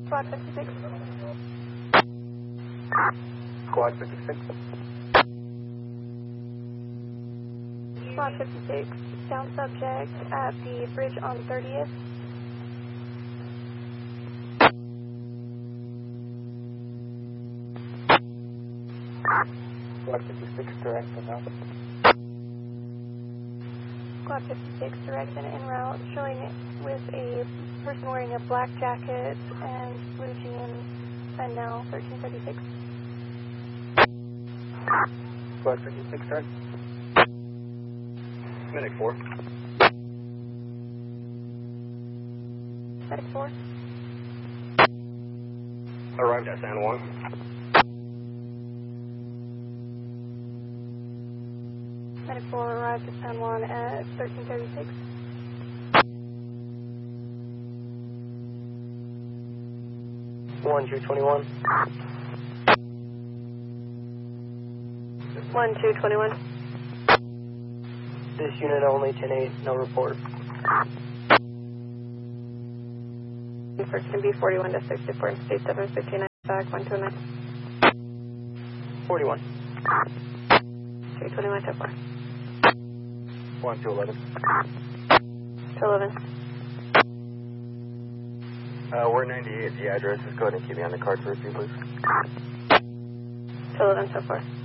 Squad 56. Squad 56. Squad 56, down subject at the bridge on 30th. Squad 56, direct and out. Squad 56, direct and en route, showing it with a person wearing a black jacket and blue jeans, and now 1336. Squad 56, direct. Medic 4. Medic 4. Arrived at San Juan. Medic 4 arrived at San Juan at 1336. One 221. 1221. This unit only 10-8, no report. First can be 41 to 64, state 759, back 129. 41. 321 to 4. 1 to 11. To 11. We're 98. The address is. Go ahead and keep me on the card for a few, please. To 11 so far.